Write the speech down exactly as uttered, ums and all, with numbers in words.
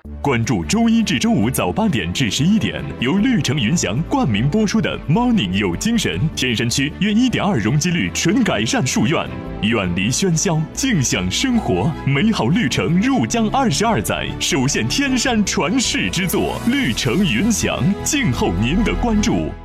关注周一至周五早八点至十一点，由绿城云翔冠名播出的 Morning 有精神，天山区约一点二容积率纯改善术院，远离喧嚣，静享生活，美好绿城入江二十二载，首现天山传世之作，绿城云翔，静候您的关注。